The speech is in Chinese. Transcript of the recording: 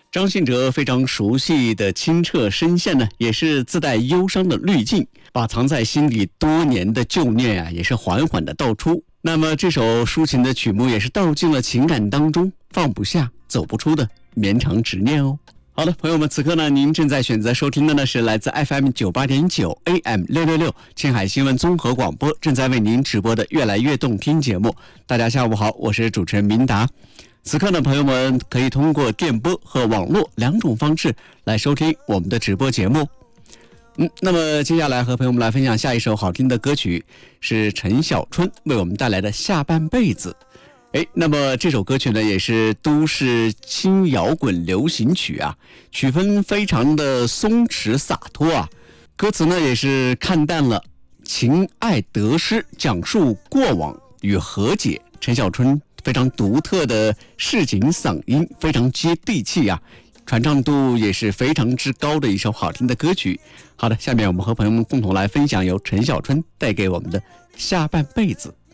张信哲非常熟悉的清澈声线呢，也是自带忧伤的滤镜，把藏在心里多年的旧念啊，也是缓缓的道出。那么这首抒情的曲目也是道尽了情感当中放不下、走不出的绵长执念哦。好的，朋友们，此刻呢，您正在选择收听的呢是来自 FM 98.9 AM 666青海新闻综合广播正在为您直播的越来越动听节目。大家下午好，我是主持人明达。此刻呢，朋友们可以通过电波和网络两种方式来收听我们的直播节目。那么接下来和朋友们来分享下一首好听的歌曲，是陈小春为我们带来的《下半辈子》。那么这首歌曲呢，也是都市轻摇滚流行曲啊，曲风非常的松弛洒脱啊，歌词呢也是看淡了情爱得失，讲述过往与和解。陈小春非常独特的市井嗓音，非常接地气啊，传唱度也是非常之高的一首好听的歌曲。好的，下面我们和朋友们共同来分享由陈小春带给我们的《下半辈子》。